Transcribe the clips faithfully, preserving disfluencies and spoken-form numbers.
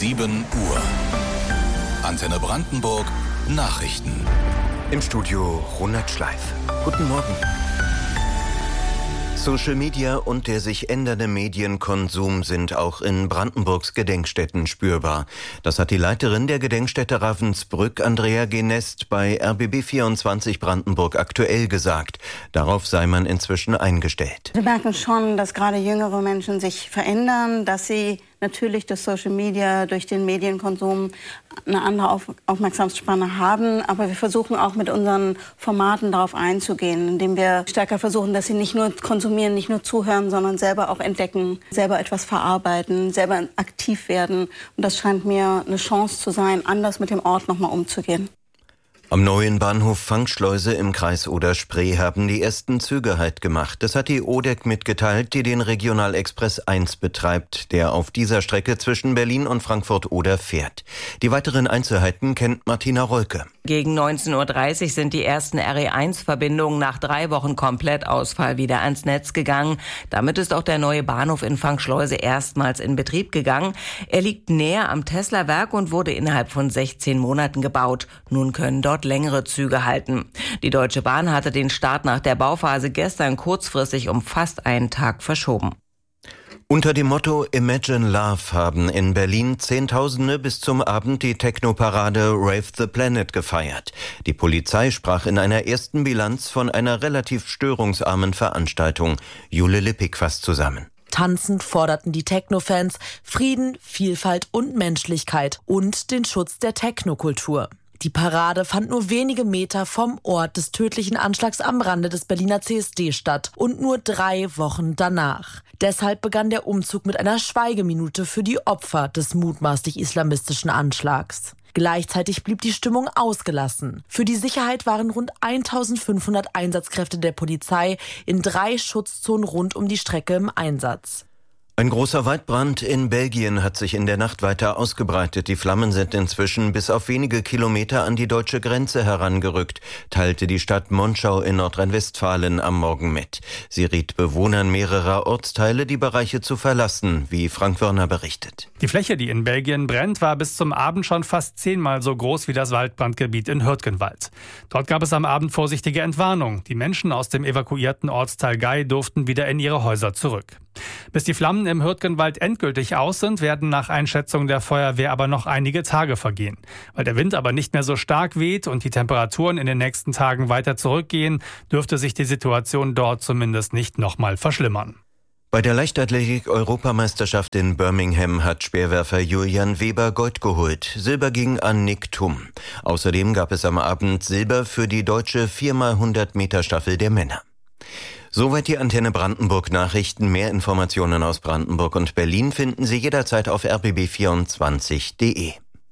sieben Uhr. Antenne Brandenburg Nachrichten. Im Studio Ronald Schleif. Guten Morgen. Social Media und der sich ändernde Medienkonsum sind auch in Brandenburgs Gedenkstätten spürbar. Das hat die Leiterin der Gedenkstätte Ravensbrück, Andrea Genest, bei R B B vierundzwanzig Brandenburg aktuell gesagt. Darauf sei man inzwischen eingestellt. Wir merken schon, dass gerade jüngere Menschen sich verändern, dass sie natürlich durch Social Media, durch den Medienkonsum eine andere Auf- Aufmerksamkeitsspanne haben. Aber wir versuchen auch mit unseren Formaten darauf einzugehen, indem wir stärker versuchen, dass sie nicht nur konsumieren, nicht nur zuhören, sondern selber auch entdecken, selber etwas verarbeiten, selber aktiv werden. Und das scheint mir eine Chance zu sein, anders mit dem Ort nochmal umzugehen. Am neuen Bahnhof Fangschleuse im Kreis Oder-Spree haben die ersten Züge Halt gemacht. Das hat die O D E C mitgeteilt, die den Regionalexpress eins betreibt, der auf dieser Strecke zwischen Berlin und Frankfurt-Oder fährt. Die weiteren Einzelheiten kennt Martina Rolke. Gegen neunzehn Uhr dreißig sind die ersten R E eins Verbindungen nach drei Wochen Komplettausfall wieder ans Netz gegangen. Damit ist auch der neue Bahnhof in Fangschleuse erstmals in Betrieb gegangen. Er liegt näher am Tesla-Werk und wurde innerhalb von sechzehn Monaten gebaut. Nun können dort längere Züge halten. Die Deutsche Bahn hatte den Start nach der Bauphase gestern kurzfristig um fast einen Tag verschoben. Unter dem Motto Imagine Love haben in Berlin Zehntausende bis zum Abend die Technoparade Rave the Planet gefeiert. Die Polizei sprach in einer ersten Bilanz von einer relativ störungsarmen Veranstaltung. Jule Lippig fasst zusammen. Tanzend forderten die Techno-Fans Frieden, Vielfalt und Menschlichkeit und den Schutz der Technokultur. Die Parade fand nur wenige Meter vom Ort des tödlichen Anschlags am Rande des Berliner C S D statt und nur drei Wochen danach. Deshalb begann der Umzug mit einer Schweigeminute für die Opfer des mutmaßlich islamistischen Anschlags. Gleichzeitig blieb die Stimmung ausgelassen. Für die Sicherheit waren rund eintausendfünfhundert Einsatzkräfte der Polizei in drei Schutzzonen rund um die Strecke im Einsatz. Ein großer Waldbrand in Belgien hat sich in der Nacht weiter ausgebreitet. Die Flammen sind inzwischen bis auf wenige Kilometer an die deutsche Grenze herangerückt, teilte die Stadt Monschau in Nordrhein-Westfalen am Morgen mit. Sie riet Bewohnern mehrerer Ortsteile, die Bereiche zu verlassen, wie Frank Wörner berichtet. Die Fläche, die in Belgien brennt, war bis zum Abend schon fast zehnmal so groß wie das Waldbrandgebiet in Hürtgenwald. Dort gab es am Abend vorsichtige Entwarnung. Die Menschen aus dem evakuierten Ortsteil Gei durften wieder in ihre Häuser zurück. Bis die Flammen im Hürtgenwald endgültig aus sind, werden nach Einschätzung der Feuerwehr aber noch einige Tage vergehen. Weil der Wind aber nicht mehr so stark weht und die Temperaturen in den nächsten Tagen weiter zurückgehen, dürfte sich die Situation dort zumindest nicht nochmal verschlimmern. Bei der Leichtathletik-Europameisterschaft in Birmingham hat Speerwerfer Julian Weber Gold geholt. Silber ging an Nick Thum. Außerdem gab es am Abend Silber für die deutsche vier mal hundert Meter Staffel der Männer. Soweit die Antenne Brandenburg Nachrichten. Mehr Informationen aus Brandenburg und Berlin finden Sie jederzeit auf r b b vierundzwanzig punkt de.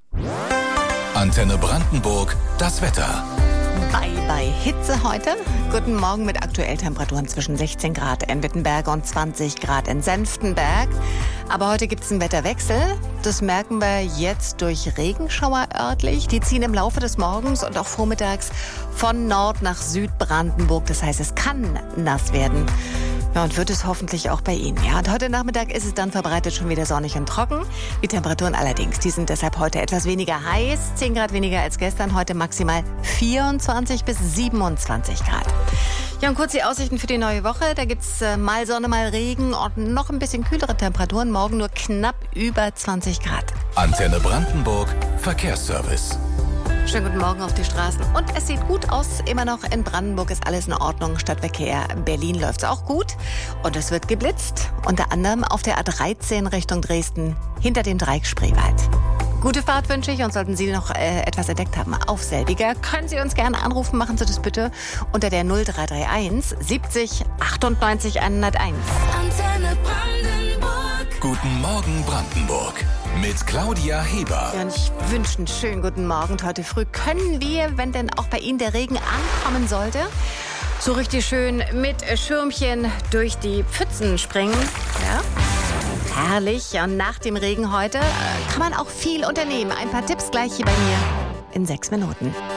Antenne Brandenburg, das Wetter. Bye bye Hitze heute. Guten Morgen mit Aktuelltemperaturen zwischen sechzehn Grad in Wittenberg und zwanzig Grad in Senftenberg. Aber heute gibt es einen Wetterwechsel. Das merken wir jetzt durch Regenschauer örtlich. Die ziehen im Laufe des Morgens und auch vormittags von Nord nach Südbrandenburg. Das heißt, es kann nass werden. Ja, und wird es hoffentlich auch bei Ihnen. Ja, und heute Nachmittag ist es dann verbreitet schon wieder sonnig und trocken. Die Temperaturen allerdings, die sind deshalb heute etwas weniger heiß. zehn Grad weniger als gestern. Heute maximal vierundzwanzig bis siebenundzwanzig Grad. Ja, und kurz die Aussichten für die neue Woche. Da gibt's äh, mal Sonne, mal Regen und noch ein bisschen kühlere Temperaturen. Morgen nur knapp über zwanzig Grad. Antenne Brandenburg, Verkehrsservice. Schönen guten Morgen auf die Straßen. Und es sieht gut aus. Immer noch in Brandenburg ist alles in Ordnung. Stadtverkehr Berlin läuft's auch gut. Und es wird geblitzt. Unter anderem auf der A dreizehn Richtung Dresden hinter dem Dreieck Spreewald. Gute Fahrt wünsche ich, und sollten Sie noch äh, etwas entdeckt haben auf selbiger, können Sie uns gerne anrufen. Machen Sie das bitte unter der null drei drei eins siebzig achtundneunzig hunderteins. Antenne Brandenburg. Guten Morgen Brandenburg mit Claudia Heber. Ja, und ich wünsche einen schönen guten Morgen. Und heute früh können wir, wenn denn auch bei Ihnen der Regen ankommen sollte, so richtig schön mit Schirmchen durch die Pfützen springen. Ja. Herrlich. Und nach dem Regen heute kann man auch viel unternehmen. Ein paar Tipps gleich hier bei mir in sechs Minuten.